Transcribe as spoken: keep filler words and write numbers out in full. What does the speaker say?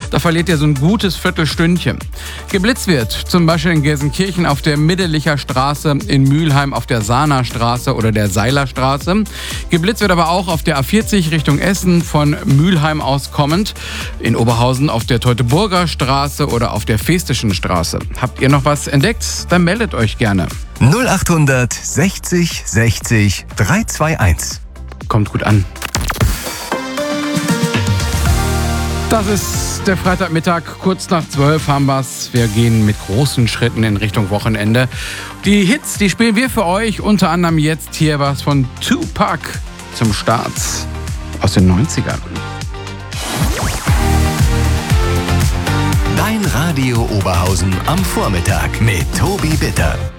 Da verliert ihr so ein gutes Viertelstündchen. Geblitzt wird zum Beispiel in Gelsenkirchen auf der Middelicher Straße, in Mülheim auf der Sahner Straße oder der Seiler Straße. Geblitzt wird aber auch auf der A vierzig Richtung Essen von Mülheim aus kommend, in Oberhausen auf der Teutoburger Straße oder auf der Festischen Straße. Habt ihr noch was entdeckt? Dann meldet euch gerne. null achthundert sechzig sechzig dreihundertzweiundundzwanzig. Kommt gut an. Das ist der Freitagmittag, kurz nach zwölf haben wir's. Wir gehen mit großen Schritten in Richtung Wochenende. Die Hits, die spielen wir für euch, unter anderem jetzt hier was von Tupac zum Start aus den neunzigern. Dein Radio Oberhausen am Vormittag mit Tobi Bitter.